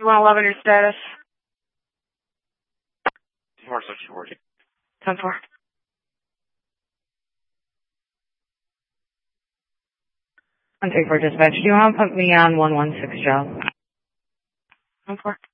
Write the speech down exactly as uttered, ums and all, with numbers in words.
You want eleven your status? Four six forty. ten four. One three four dispatch. Do you want to put me on one one six job? ten four.